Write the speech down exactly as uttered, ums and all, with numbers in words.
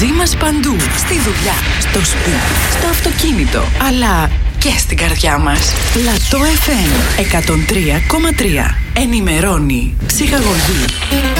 Μαζί μας παντού. Στη δουλειά, στο σπίτι, στο αυτοκίνητο, αλλά και στην καρδιά μας. Λατό εφ εμ εκατόν τρία κόμμα τρία. Ενημερώνει, ψυχαγωγεί.